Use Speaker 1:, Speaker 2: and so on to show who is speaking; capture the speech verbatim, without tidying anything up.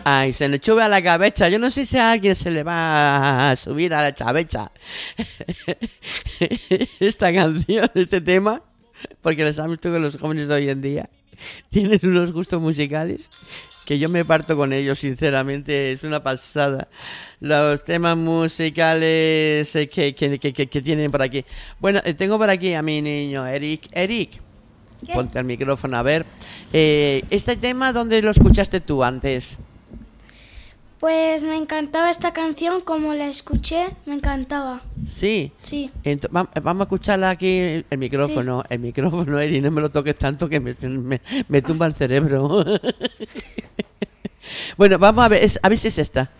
Speaker 1: Ay, se me sube a la cabeza. Yo no sé si a alguien se le va a subir a la cabeza esta canción, este tema, porque les sabes tú que los jóvenes de hoy en día tienen unos gustos musicales que yo me parto con ellos, sinceramente, es una pasada. Los temas musicales eh, que, que, que, que tienen por aquí. Bueno, eh, tengo por aquí a mi niño, Eric. Eric,
Speaker 2: ¿Qué?
Speaker 1: ponte el micrófono a ver. Eh, ¿Este tema dónde lo escuchaste tú antes?
Speaker 2: Pues me encantaba esta canción, como la escuché, me encantaba.
Speaker 1: Sí.
Speaker 2: Sí.
Speaker 1: Ento- vam- vamos a escucharla aquí, el micrófono, el micrófono, Eric, no me lo toques tanto que me, me, me tumba el cerebro. Bueno, vamos a ver, es- a ver si es esta.